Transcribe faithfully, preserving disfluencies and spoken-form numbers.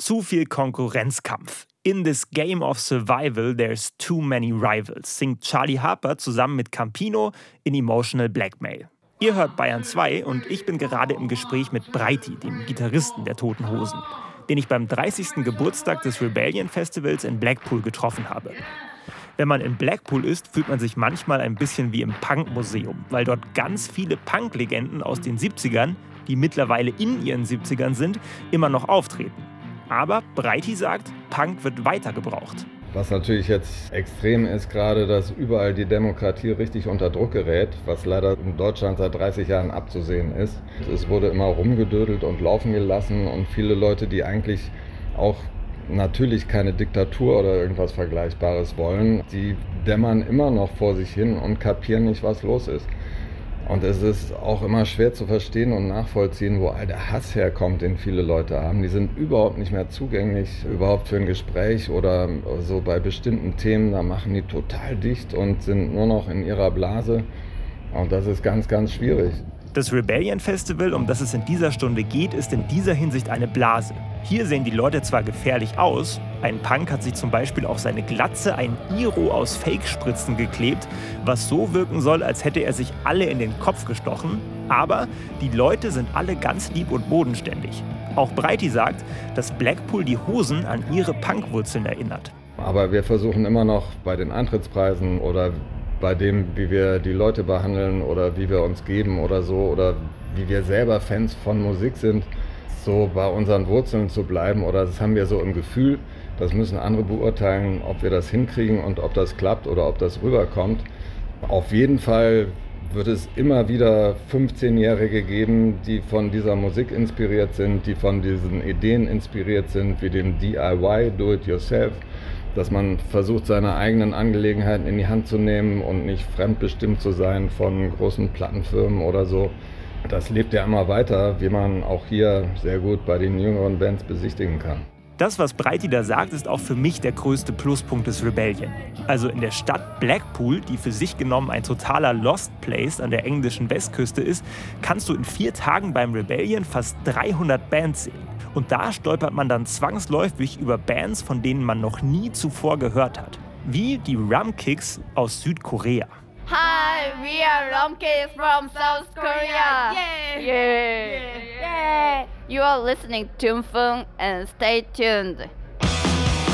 Zu viel Konkurrenzkampf. In this game of survival, there's too many rivals, singt Charlie Harper zusammen mit Campino in Emotional Blackmail. Ihr hört Bayern zwei und ich bin gerade im Gespräch mit Breiti, dem Gitarristen der Toten Hosen, den ich beim dreißigsten Geburtstag des Rebellion Festivals in Blackpool getroffen habe. Wenn man in Blackpool ist, fühlt man sich manchmal ein bisschen wie im Punk-Museum, weil dort ganz viele Punk-Legenden aus den siebzigern, die mittlerweile in ihren siebzigern sind, immer noch auftreten. Aber Breiti sagt, Punk wird weiter gebraucht. Was natürlich jetzt extrem ist gerade, dass überall die Demokratie richtig unter Druck gerät, was leider in Deutschland seit dreißig Jahren abzusehen ist. Es wurde immer rumgedödelt und laufen gelassen und viele Leute, die eigentlich auch natürlich keine Diktatur oder irgendwas Vergleichbares wollen, die dämmern immer noch vor sich hin und kapieren nicht, was los ist. Und es ist auch immer schwer zu verstehen und nachvollziehen, wo all der Hass herkommt, den viele Leute haben. Die sind überhaupt nicht mehr zugänglich, überhaupt für ein Gespräch oder so bei bestimmten Themen. Da machen die total dicht und sind nur noch in ihrer Blase. Und das ist ganz, ganz schwierig. Das Rebellion Festival, um das es in dieser Stunde geht, ist in dieser Hinsicht eine Blase. Hier sehen die Leute zwar gefährlich aus, ein Punk hat sich zum Beispiel auf seine Glatze ein Iro aus Fake-Spritzen geklebt, was so wirken soll, als hätte er sich alle in den Kopf gestochen, aber die Leute sind alle ganz lieb und bodenständig. Auch Breiti sagt, dass Blackpool die Hosen an ihre Punkwurzeln erinnert. Aber wir versuchen immer noch bei den Eintrittspreisen oder bei dem, wie wir die Leute behandeln oder wie wir uns geben oder so oder wie wir selber Fans von Musik sind, so bei unseren Wurzeln zu bleiben oder das haben wir so im Gefühl, das müssen andere beurteilen, ob wir das hinkriegen und ob das klappt oder ob das rüberkommt. Auf jeden Fall wird es immer wieder fünfzehnjährige geben, die von dieser Musik inspiriert sind, die von diesen Ideen inspiriert sind, wie dem D I Y, Do It Yourself, dass man versucht, seine eigenen Angelegenheiten in die Hand zu nehmen und nicht fremdbestimmt zu sein von großen Plattenfirmen oder so. Das lebt ja immer weiter, wie man auch hier sehr gut bei den jüngeren Bands besichtigen kann. Das, was Breiti da sagt, ist auch für mich der größte Pluspunkt des Rebellion. Also in der Stadt Blackpool, die für sich genommen ein totaler Lost Place an der englischen Westküste ist, kannst du in vier Tagen beim Rebellion fast dreihundert Bands sehen. Und da stolpert man dann zwangsläufig über Bands, von denen man noch nie zuvor gehört hat. Wie die Rumkicks aus Südkorea. Hi, we are Rumkicks from South Korea. Yeah. Yeah. Yeah. You are listening to Fun and stay tuned.